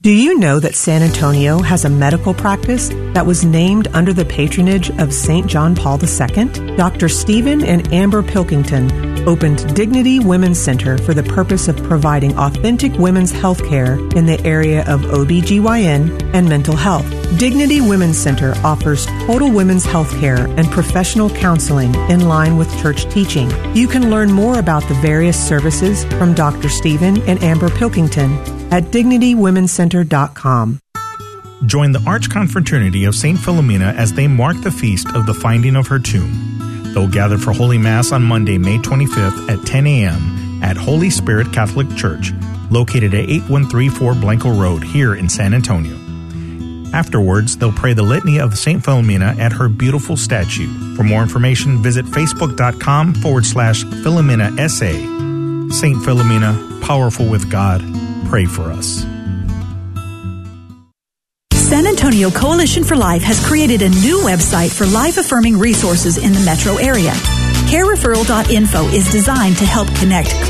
Do you know that San Antonio has a medical practice that was named under the patronage of St. John Paul II? Dr. Stephen and Amber Pilkington opened Dignity Women's Center for the purpose of providing authentic women's health care in the area of OBGYN and mental health. Dignity Women's Center offers total women's health care and professional counseling in line with church teaching. You can learn more about the various services from Dr. Stephen and Amber Pilkington at DignityWomenCenter.com. Join the Archconfraternity of St. Philomena as they mark the feast of the finding of her tomb. They'll gather for Holy Mass on Monday, May 25th at 10 a.m. at Holy Spirit Catholic Church, located at 8134 Blanco Road here in San Antonio. Afterwards, they'll pray the Litany of St. Philomena at her beautiful statue. For more information, visit facebook.com/Philomena SA. St. Philomena, powerful with God, pray for us. San Antonio Coalition for Life has created a new website for life-affirming resources in the metro area. CareReferral.info is designed to help connect